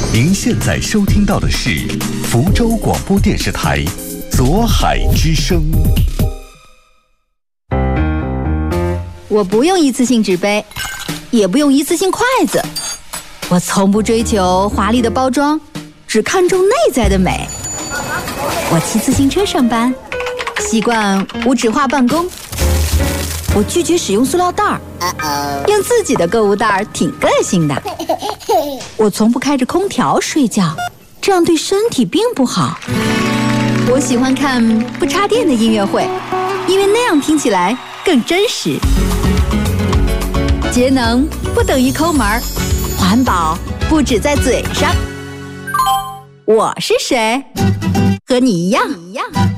您现在收听到的是福州广播电视台左海之声。 我不用一次性纸杯，也不用一次性筷子，我从不追求华丽的包装，只看重内在的美。我骑自行车上班，习惯无纸化办公。我拒绝使用塑料袋儿，用自己的购物袋儿挺个性的。我从不开着空调睡觉，这样对身体并不好。我喜欢看不插电的音乐会，因为那样听起来更真实。节能不等于抠门儿，环保不只在嘴上。我是谁？和你一样。